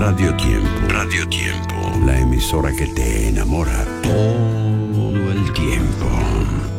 Radio Tiempo. Radio Tiempo. La emisora que te enamora todo el tiempo.